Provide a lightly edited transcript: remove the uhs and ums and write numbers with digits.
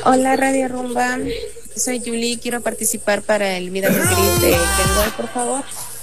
Hola Radio Rumba, soy Julie, quiero participar para el Vida Gris de Kenway, por favor.